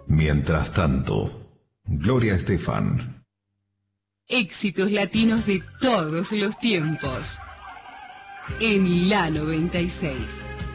Mientras tanto, Gloria Estefan. Éxitos latinos de todos los tiempos. En la 96.